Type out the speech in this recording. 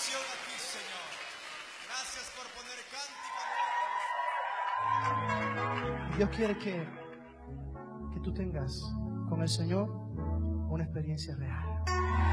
unción aquí, Señor. Gracias por poner cántico. Dios quiere que tú tengas con el Señor una experiencia real.